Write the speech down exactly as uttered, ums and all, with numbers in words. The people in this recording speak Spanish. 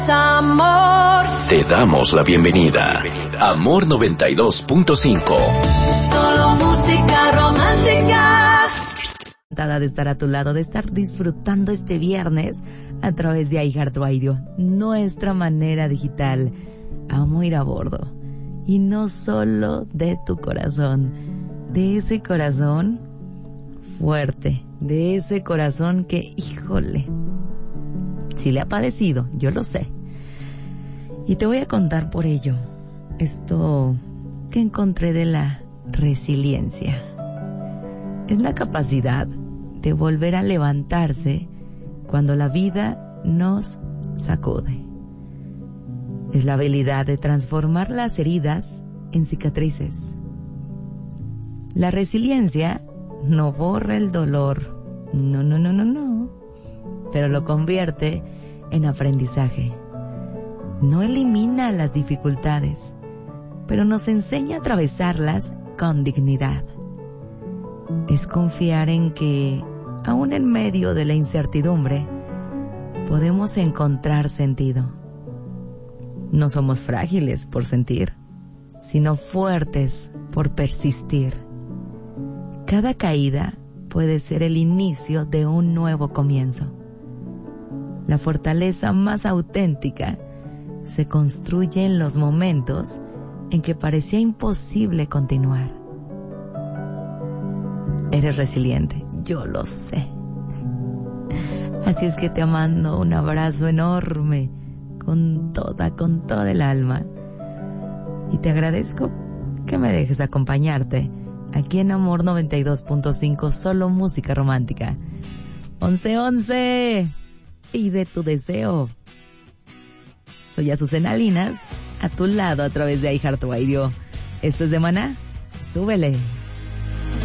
Amor. Te damos la bienvenida. Amor noventa y dos punto cinco. Solo música romántica. Encantada de estar a tu lado, de estar disfrutando este viernes a través de iHeartRadio, nuestra manera digital. Amo ir a bordo. Y no solo de tu corazón, de ese corazón fuerte, de ese corazón que, híjole, si le ha padecido, yo lo sé. Y te voy a contar por ello esto que encontré de la resiliencia. Es la capacidad de volver a levantarse cuando la vida nos sacude. Es la habilidad de transformar las heridas en cicatrices. La resiliencia no borra el dolor, no, no, no, no, no, pero lo convierte en aprendizaje. No elimina las dificultades, pero nos enseña a atravesarlas con dignidad. Es confiar en que, aún en medio de la incertidumbre, podemos encontrar sentido. No somos frágiles por sentir, sino fuertes por persistir. Cada caída puede ser el inicio de un nuevo comienzo. La fortaleza más auténtica se construye en los momentos en que parecía imposible continuar. Eres resiliente, yo lo sé. Así es que te mando un abrazo enorme, con toda, con toda el alma. Y te agradezco que me dejes acompañarte aquí en Amor noventa y dos punto cinco, solo música romántica. once once, pide tu deseo. Soy Azucena Linas, a tu lado a través de iHeartRadio. Esto es de Maná, súbele.